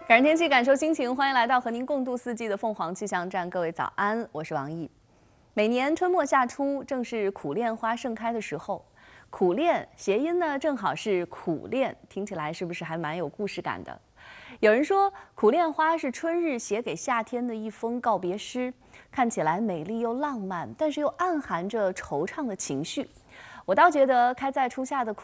感受天气，感受心情，欢迎来到和您共度四季的凤凰气象站。各位早安，我是王毅。每年春末夏初，正是苦楝花盛开的时候。苦楝谐音呢，正好是苦练，听起来是不是还蛮有故事感的？有人说，苦楝花是春日写给夏天的一封告别诗，看起来美丽又浪漫，但是又暗含着惆怅的情绪。我倒觉得开在初夏的苦